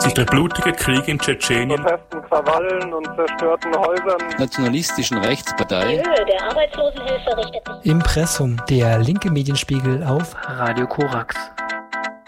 sich der blutige Krieg in Tschetschenien, Protesten, Krawallen und zerstörten Häusern, nationalistischen Rechtspartei, die Höhe der Arbeitslosenhilfe richtet sich. Impressum, der linke Medienspiegel auf Radio Korax.